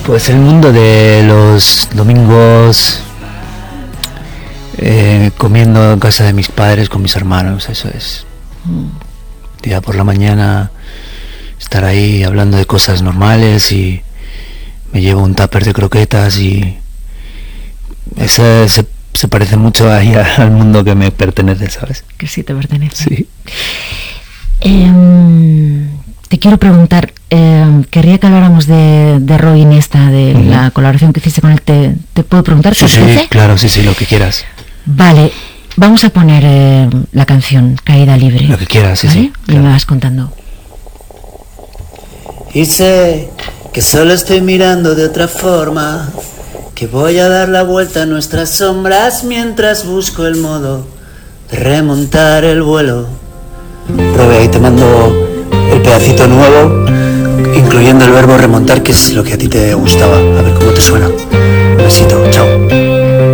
Pues el mundo de los domingos comiendo en casa de mis padres con mis hermanos, eso es. Día por la mañana estar ahí hablando de cosas normales y me llevo un tupper de croquetas y eso se parece mucho ahí al mundo que me pertenece, ¿sabes? Que sí te pertenece. Sí. Te quiero preguntar, querría que habláramos de Roy Iniesta, de la colaboración que hiciste con él. ¿Te puedo preguntar? Sí, claro, sí, lo que quieras. Vale, vamos a poner la canción Caída Libre. Lo que quieras, sí, ¿vale? sí. Y me vas contando. Y sé que solo estoy mirando de otra forma, que voy a dar la vuelta a nuestras sombras mientras busco el modo de remontar el vuelo. Robe, ahí te mando el pedacito nuevo, incluyendo el verbo remontar, que es lo que a ti te gustaba. A ver cómo te suena.